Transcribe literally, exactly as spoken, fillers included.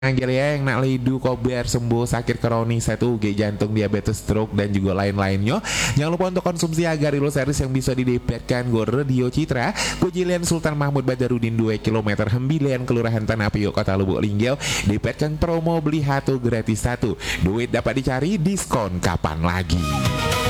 Anggil ya yang nak lidu kober sembuh sakit kronis satu G jantung diabetes stroke dan juga lain-lainnya. Jangan lupa untuk konsumsi agar ilo series yang bisa didapatkan go Radio Citra go Jilian Sultan Mahmud Badarudin dua kilometer Hembilian Kelurahan Tanah Priok Kota Lubuk Linggau. Dapatkan promo beli satu gratis satu. Duit dapat dicari, diskon kapan lagi.